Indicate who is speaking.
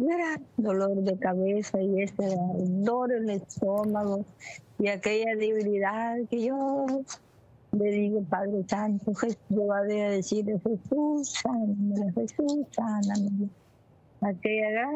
Speaker 1: gran dolor de cabeza y ese ardor en el estómago y aquella debilidad que yo le digo, Padre Santo, yo voy a decir, Jesús, sáname, aquella gran